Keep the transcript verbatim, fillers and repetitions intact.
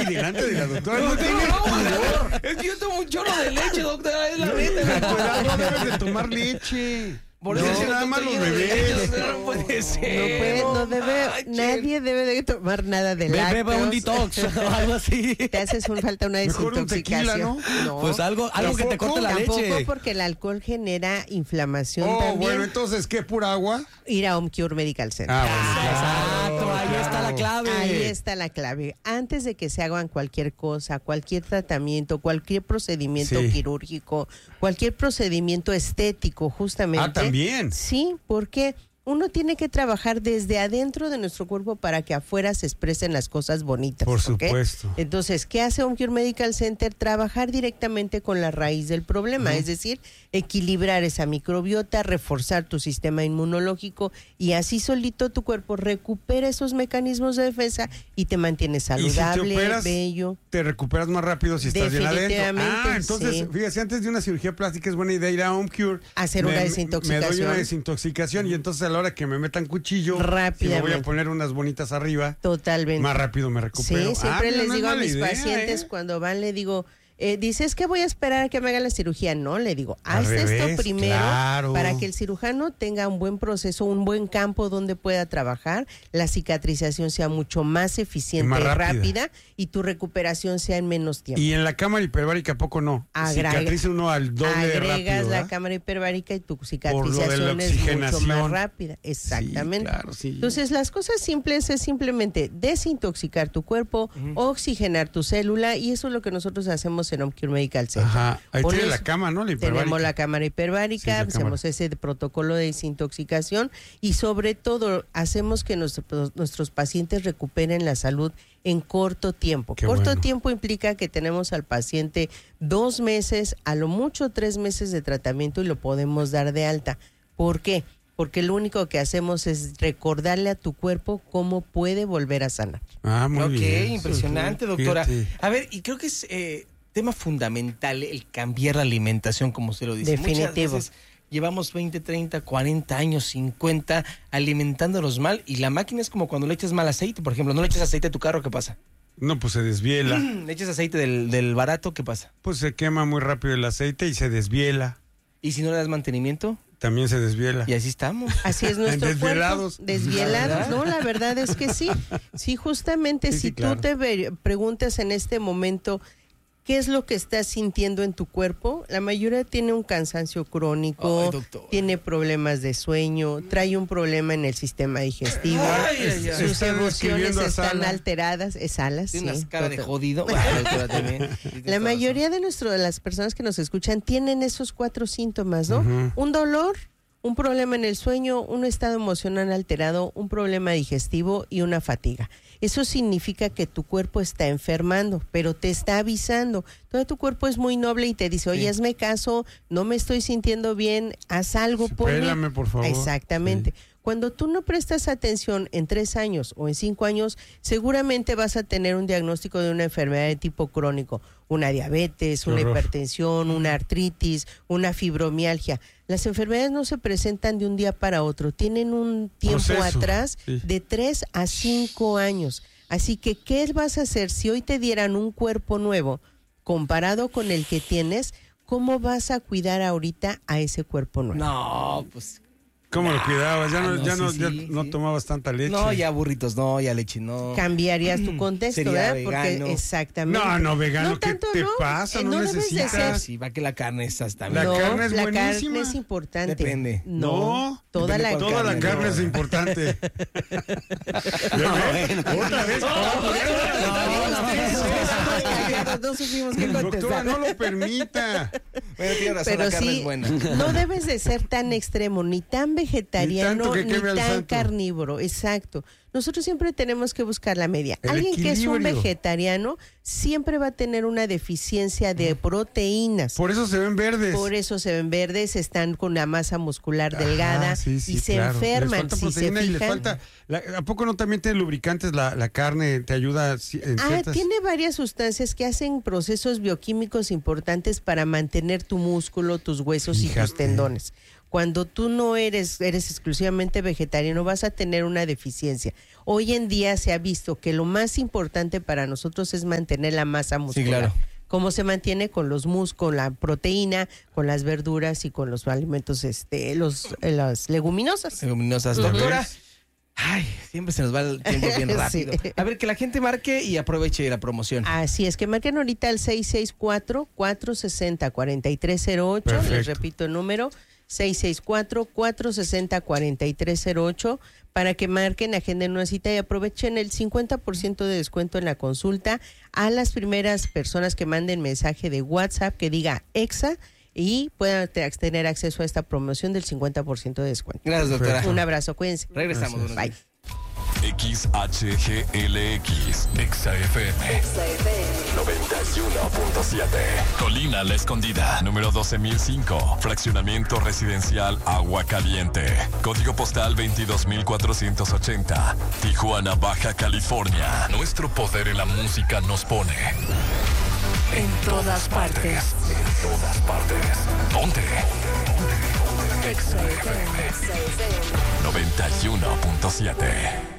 delante de la doctora. No, No, tiene no, pudor. es que yo tomo un chorro de leche, doctora, es la neta. Cuidado, no debes de tomar leche. Por No, eso dice nada doctor, más los lleno de bebés. leche, doctora, no puede ser. No puede, no debe, manchen. nadie debe de tomar nada de lácteos. Beba un detox o algo así. Te haces un, falta una Mejor un tequila, desintoxicación. ¿no? Pues algo, algo que te ¿Tampoco? corte la Tampoco leche. porque el alcohol genera inflamación Oh, también. bueno, entonces, ¿qué? ¿Pura agua? Ir a Home Cure Medical Center. Ah, Exacto, ahí está la clave. Ahí está la clave. Antes de que se hagan cualquier cosa, cualquier tratamiento, cualquier procedimiento Sí. quirúrgico, cualquier procedimiento estético, justamente. Ah, ¿también? Sí, porque uno tiene que trabajar desde adentro de nuestro cuerpo para que afuera se expresen las cosas bonitas. Por ¿ok? supuesto. Entonces, ¿qué hace Home Cure Medical Center? Trabajar directamente con la raíz del problema, es decir, equilibrar esa microbiota, reforzar tu sistema inmunológico y así solito tu cuerpo recupera esos mecanismos de defensa y te mantiene saludable, ¿Y si te operas, bello. te recuperas más rápido si estás bien adentro? Definitivamente, Ah, entonces, sí. fíjese, antes de una cirugía plástica es buena idea ir a Home Cure. Hacer Me- una Me desintoxicación. doy una desintoxicación y entonces a la hora que me metan cuchillo, si me voy Rápidamente. a poner unas bonitas arriba, Totalmente. más rápido me recupero. Sí, siempre Ah, mira, les no es digo a mala mis idea, pacientes ¿eh? cuando van, le digo, eh, dices que voy a esperar a que me haga la cirugía. No, le digo, Al haz revés, esto primero claro. para que el cirujano tenga un buen proceso, un buen campo donde pueda trabajar, la cicatrización sea mucho más eficiente Y más y rápida. rápida y tu recuperación sea en menos tiempo. Y en la cámara hiperbárica, ¿a poco no? Agrega- Cicatriza uno al doble de Agregas rápido, la ¿verdad? cámara hiperbárica y tu Por lo de la cicatrización es mucho oxigenación. más rápida. Exactamente. Sí, claro, sí. Entonces, las cosas simples es simplemente desintoxicar tu cuerpo, oxigenar tu célula, y eso es lo que nosotros hacemos en Home Cure Medical Center. Ajá, ahí Por tiene eso la cama, ¿no? La hiperbárica. Tenemos la cámara hiperbárica, Sí, la hacemos cámara. ese protocolo de desintoxicación y sobre todo hacemos que nuestro- nuestros pacientes recuperen la salud en corto tiempo. Qué corto bueno. tiempo implica que tenemos al paciente dos meses, a lo mucho tres meses de tratamiento y lo podemos dar de alta. ¿Por qué? Porque lo único que hacemos es recordarle a tu cuerpo cómo puede volver a sanar. Ah, muy Ok, bien. impresionante, Ujú, doctora. fíjate. A ver, y creo que es eh, tema fundamental el cambiar la alimentación, como usted lo dice. Definitivo. Muchas veces llevamos veinte, treinta, cuarenta años, cincuenta alimentándonos mal y la máquina es como cuando le echas mal aceite, por ejemplo. No le echas aceite a tu carro, ¿qué pasa? No, pues se desviela. Le echas aceite del, del barato, ¿qué pasa? Pues se quema muy rápido el aceite y se desviela. Y si no le das mantenimiento, También se desviela. y así estamos. Así es nuestro Desvielados. cuerpo. Desvielados. ¿Verdad? No, la verdad es que sí. Sí, justamente Sí, si sí, claro. tú te ve- preguntas en este momento qué es lo que estás sintiendo en tu cuerpo, la mayoría tiene un cansancio crónico, Ay, doctor. tiene problemas de sueño, trae un problema en el sistema digestivo, Ay, ay, ay. sus Está emociones describiendo a están Sala. alteradas, es alas. Tiene sí, una cara de total. jodido. Ah, doctora, también. Sí, tienes La toda mayoría de nuestro, de las personas que nos escuchan tienen esos cuatro síntomas, ¿no? Ujú. Un dolor, un problema en el sueño, un estado emocional alterado, un problema digestivo y una fatiga. Eso signifiza que tu cuerpo está enfermando, pero te está avisando. Todo tu cuerpo es muy noble y te dice, oye, Sí. hazme caso, no me estoy sintiendo bien, haz algo por mí. Pélame, por favor. Exactamente. Sí. Cuando tú no prestas atención en tres años o en cinco años, seguramente vas a tener un diagnóstico de una enfermedad de tipo crónico, una diabetes, Qué una horror. hipertensión, una artritis, una fibromialgia. Las enfermedades no se presentan de un día para otro, tienen un tiempo Proceso, atrás sí. de tres a cinco años. Así que, ¿qué vas a hacer si hoy te dieran un cuerpo nuevo comparado con el que tienes? ¿Cómo vas a cuidar ahorita a ese cuerpo nuevo? No, pues. ¿Cómo lo cuidabas? Ya no, no, ya sí, no, sí, ya sí. no tomabas tanta leche. No, ya burritos, no, ya leche, no. Cambiarías tu contexto, Sería ¿verdad? vegano. Porque exactamente. No, no, vegano, No ¿qué tanto, te no. pasa? Eh, No, no debes de necesitas. ser- Sí, va que la carne está La también. no, carne es la buenísima. carne es importante. Depende. No, No, toda depende la cuál Toda la carne, carne no. es importante. ¿Ya ves? Otra vez. No supimos qué Doctora, contestar. no lo permita. Bueno, tiene razón, Pero la carne sí, es buena. no debes de ser tan extremo, ni tan vegetariano, Ni tanto que ni queme al tan santo. carnívoro. Exacto. Nosotros siempre tenemos que buscar la media. El Alguien que es un equilibrio. vegetariano siempre va a tener una deficiencia de proteínas. Por eso se ven verdes. Por eso se ven verdes, están con una masa muscular delgada Ajá, sí, sí, y se claro. enferman. Les falta Si se proteína y le fijan, falta. la- ¿A poco no también tiene lubricantes la, la carne? ¿Te ayuda ci- en Ah, ciertas? tiene varias sustancias que hacen procesos bioquímicos importantes para mantener tu músculo, tus huesos y Fíjate. tus tendones. Cuando tú no eres, eres exclusivamente vegetariano, vas a tener una deficiencia. Hoy en día se ha visto que lo más importante para nosotros es mantener la masa muscular. Sí, claro. Cómo se mantiene con los mus, con la proteína, con las verduras y con los alimentos, este, los, eh, las leguminosas. Leguminosas, ¿Ya doctora. ves? Ay, siempre se nos va el tiempo bien rápido. Sí. A ver, que la gente marque y aproveche la promoción. Así es, que marquen ahorita al seis seis cuatro, cuatro seis cero, cuatro tres cero ocho. Les Perfecto. repito el número, seis seis cuatro, cuatro seis cero, cuatro tres cero ocho, para que marquen, agenden una cita y aprovechen el cincuenta por ciento de descuento en la consulta a las primeras personas que manden mensaje de WhatsApp que diga EXA y puedan te- tener acceso a esta promoción del cincuenta por ciento de descuento. Gracias, doctora. Perfecto. Un abrazo, cuídense. Regresamos. buenos Bye. días. X H G L X, Exa F M noventa y uno punto siete. Colina La Escondida, número doce mil cinco. Fraccionamiento residencial Agua Caliente. Código postal veintidós mil cuatrocientos ochenta. Tijuana, Baja California. Nuestro poder en la música nos pone en todas partes. En todas partes. Ponte. Exa F M noventa y uno punto siete.